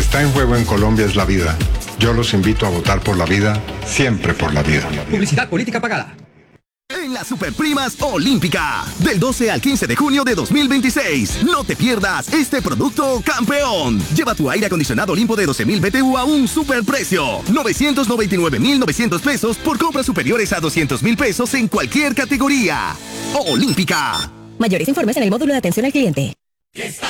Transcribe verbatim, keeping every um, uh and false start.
está en juego en Colombia es la vida. Yo los invito a votar por la vida, siempre por la vida. Publicidad política pagada. En las Superprimas Olímpica, del doce al quince de junio de dos mil veintiséis. No te pierdas este producto campeón. Lleva tu aire acondicionado Olimpo de doce mil B T U a un superprecio. novecientos noventa y nueve mil novecientos pesos por compras superiores a doscientos mil pesos en cualquier categoría. Olímpica. Mayores informes en el módulo de atención al cliente.